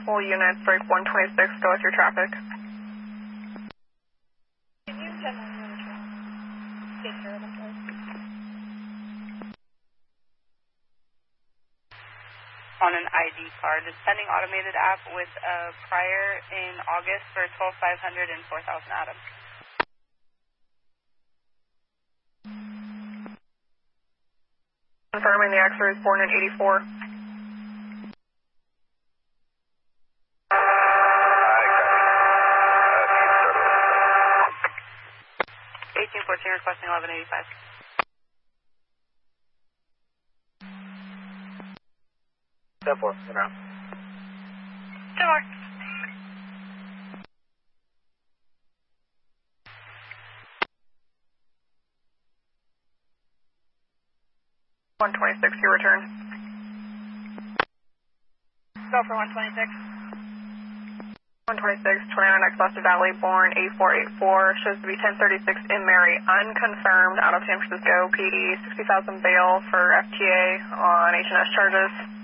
All units, break 126, go with your traffic. Can you get take care of them, please? On an ID card, the pending automated app with a prior in August for 12,500 and 4,000 atoms. Confirming the Xer is born in 84. 1814 requesting 1185. Step 4, sit down. Two more. Your return. Go for 126. 126, 29X Buster Valley, born 8484, shows to be 1036 in Mary, unconfirmed, out of San Francisco, PD, 60,000 bail for FTA on H&S charges.